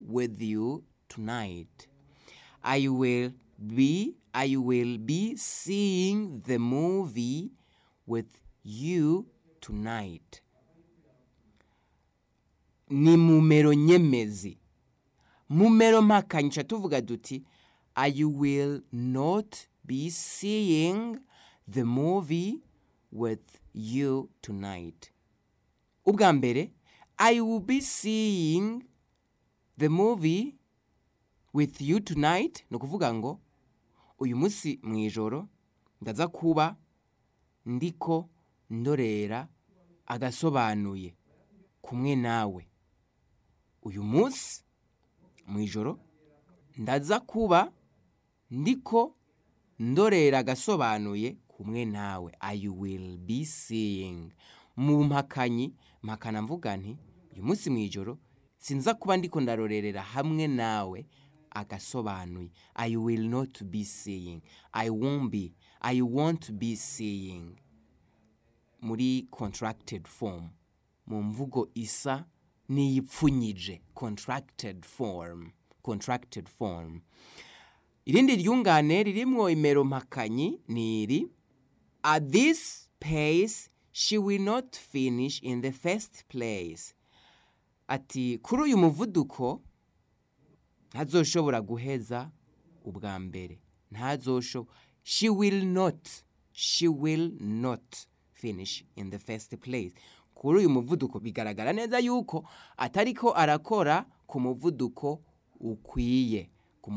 with you tonight. I will be seeing the movie with you tonight. Ni mumero nyemezi. Mumero mpakanyisha tuvuga duti I will not be seeing the movie with you tonight. Ubwa mbere, I will be seeing the movie with you tonight. No kuvuga ngo uyu munsi mwijoro ndaza kuba ndiko ndorera agasobanuye kumwe nawe. Uyu munsi mwijoro ndaza kuba ndiko ndorera agasobanuye kumwe nawe. I will be seeing. Mu mpakana mvuga nti uyu munsi mwijoro sinza kuba ndiko ndarorerera hamwe nawe agasobanuye. I will not be seeing. I won't be seeing. Muri contracted form. Mu mvugo isa niyipfunyije. Contracted form. Irindi ryungane ririmwo imero mpakanyi niri at this pace she will not finish in the first place. Ati kuri uyu muvuduko ntazoshobora guheza ubwa mbere. She will not finish in the first place. Kuri uyu muvuduko bigaragara neza yuko atariko arakora ku muvuduko ukwiye.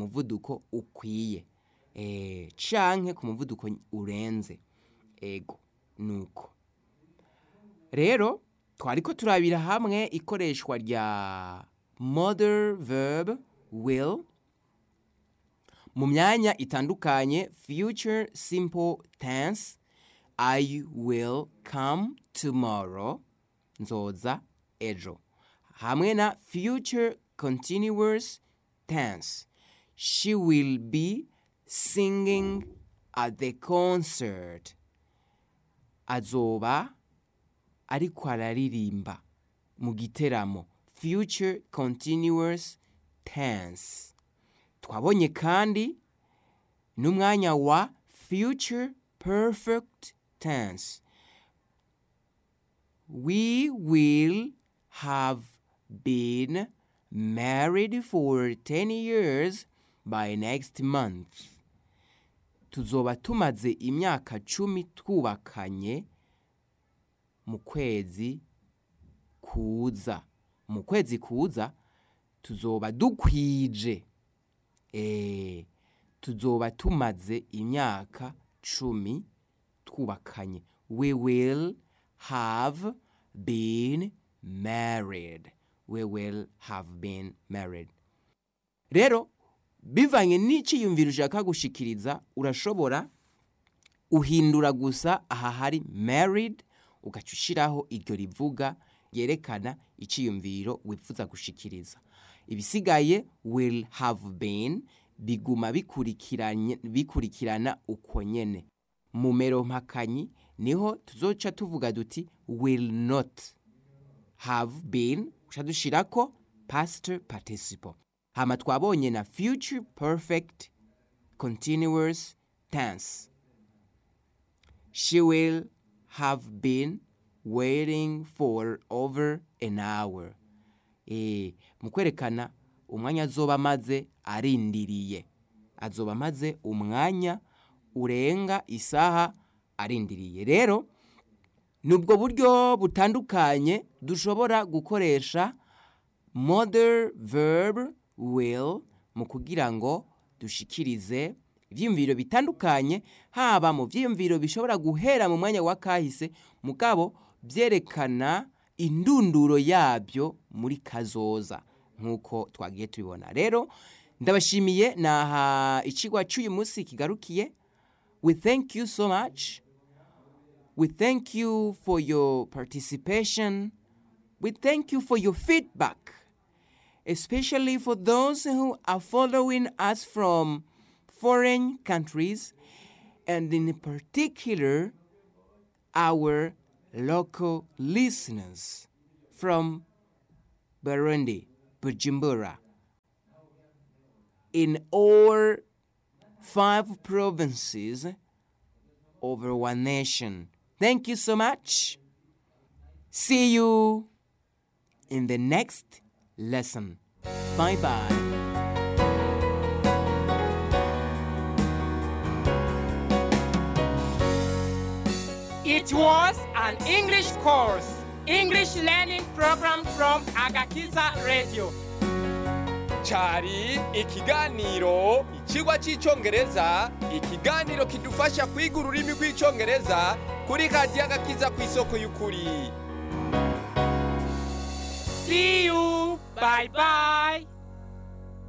Canke ku muvuduko urenze. Ego nuko. Rero twariko turabira hamwe ikoreshwa rya modal verb will mu myanya itandukanye. Future simple tense, I will come tomorrow, nzoza ejo. Hamwe na future continuous tense, she will be singing at the concert, azoba ariko araririmba mu giteramo. Future continuous tense. Twabonye kandi n'umwanya wa future perfect tense. We will have been married for 10 years by next month. Tuzoba tumaze imyaka 10 twubakanye mu kwezi kuza. Mu kwezi kuza tuzoba dukwije. Tuzoba tumaze imyaka 10 twubakanye. We will have been married. Rero bivanye n'iciyumviro ushaka gushikiriza urashobora uhindura gusa aha hari married ugaca ushiraho iryo rivuga yerekana iciyumviro wifuza gushikiriza. Ibisigaye will have been biguma bikurikirana uko nyene. Mu mero mpakanyi niho tuzoca tuvuga duti will not have been ucadushirako past participle. Hama twabonye na future perfect continuous tense. She will have been waiting for over an hour. Mu kwerekana umwanya azoba maze arindiriye. Azoba maze umwanya urenga isaha arindiriye. Rero nubwo buryo butandukanye dushobora gukoresha modal verb will mu kugira ngo dushikirize ivyiyumviro bitandukanye, haba mu vyiyumviro bishobora guhera mu mwanya wa kahise mugabo vyerekana indunduro yabyo muri kazoza nkuko twagiye tubibona. Rero ndabashimiye naha icigwa cy'uyu munsi kigarukiye. We thank you so much. We thank you for your participation. We thank you for your feedback, especially for those who are following us from foreign countries, and in particular, our local listeners from Burundi, Bujumbura, in all 5 provinces over one nation. Thank you so much. See you in the next lesson. Bye-bye. It was an English course, English learning program from Agakiza Radio. Cari ikiganiro ikigwa cy'icyongereza, ikiganiro kidufasha kwiga ururimi rw'icyongereza kuri Radio Agakiza ku isoko y'ukuri. See you. Bye bye.